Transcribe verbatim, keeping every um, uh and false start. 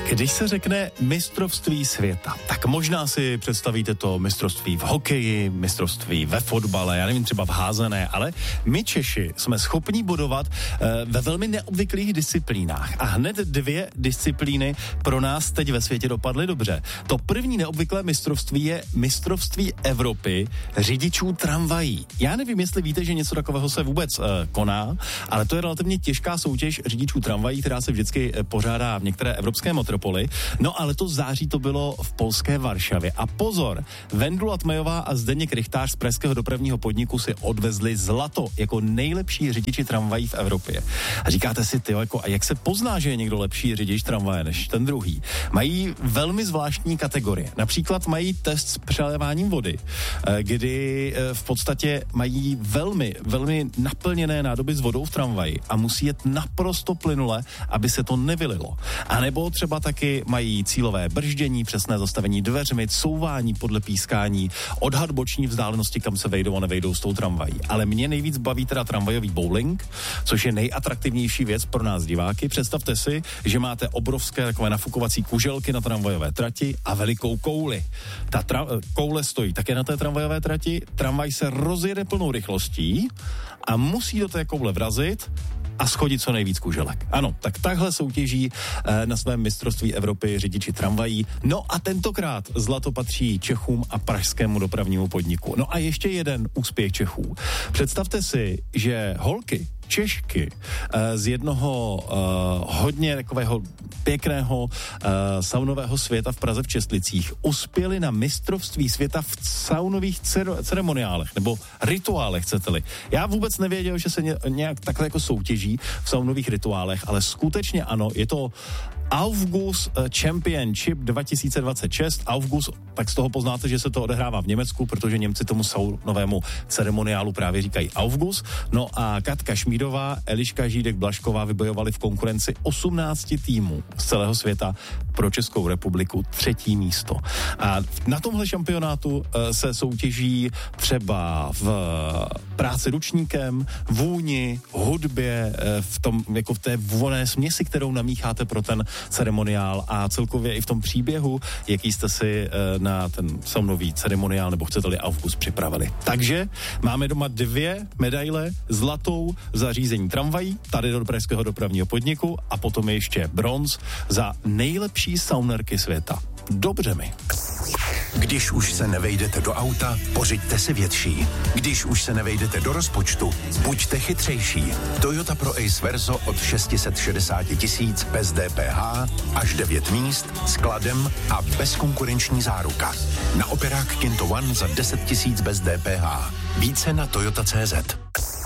Když se řekne mistrovství světa, tak možná si představíte to mistrovství v hokeji, mistrovství ve fotbale, já nevím, třeba v házené, ale my Češi jsme schopní bodovat e, ve velmi neobvyklých disciplínách. A hned dvě disciplíny pro nás teď ve světě dopadly dobře. To první neobvyklé mistrovství je mistrovství Evropy řidičů tramvají. Já nevím, jestli víte, že něco takového se vůbec e, koná, ale to je relativně těžká soutěž řidičů tramvají, která se vždycky e, pořádá v některé evropské metropoli. No ale to září to bylo v polské Varšavě. A pozor, Vendula Tmejová a Zdeněk Rychtář z pražského dopravního podniku si odvezli zlato jako nejlepší řidiči tramvají v Evropě. A říkáte si, tyjo, jako, a jak se pozná, že je někdo lepší řidič tramvaje než ten druhý? Mají velmi zvláštní kategorie. Například mají test s přeléváním vody, kdy v podstatě mají velmi, velmi naplněné nádoby s vodou v tramvaji a musí jet naprosto plynule, aby se to nevylilo. A nebo třeba taky mají cílové brždění, přesné zastavení dveřmi, couvání podle pískání, odhad boční vzdálenosti, kam se vejdou a nevejdou s tou tramvají. Ale mě nejvíc baví teda tramvajový bowling, což je nejatraktivnější věc pro nás diváky. Představte si, že máte obrovské takové nafukovací kuželky na tramvajové trati a velikou kouli. Ta tra- koule stojí také na té tramvajové trati, tramvaj se rozjede plnou rychlostí a musí do té koule vrazit a schodit co nejvíc kuželek. Ano, tak takhle soutěží eh, na svém mistrovství Evropy řidiči tramvají. No a tentokrát zlato patří Čechům a pražskému dopravnímu podniku. No a ještě jeden úspěch Čechů. Představte si, že holky, Češky z jednoho uh, hodně takového pěkného uh, saunového světa v Praze v Čestlicích uspěli na mistrovství světa v saunových cer- ceremoniálech nebo rituálech, chcete-li. Já vůbec nevěděl, že se ně, nějak takhle jako soutěží v saunových rituálech, ale skutečně ano, je to Aufguss Championship dva tisíce dvacet šest. Aufguss, tak z toho poznáte, že se to odehrává v Německu, protože Němci tomu saunovému ceremoniálu právě říkají Aufguss. No a Katka Šmídová, Eliška Žídek-Blašková vybojovali v konkurenci osmnácti týmů z celého světa pro Českou republiku třetí místo. A na tomhle šampionátu se soutěží třeba v práci ručníkem, vůni, hudbě, v tom, jako v té voné směsi, kterou namícháte pro ten ceremoniál a celkově i v tom příběhu, jaký jste si na ten saunový ceremoniál nebo chcete-li Aufguss připravili. Takže máme doma dvě medaile, zlatou za řízení tramvají, tady do pražského dopravního podniku a potom ještě bronz za nejlepší saunerky světa. Dobře mi. Když už se nevejdete do auta, pořiďte si větší. Když už se nevejdete do rozpočtu, buďte chytřejší. Toyota Pro Ace Verso od šest set šedesát tisíc bez D P H, až devět míst, skladem a bezkonkurenční záruka. Na operák Kinto One za deset tisíc bez D P H. Více na toyota tečka cé zet.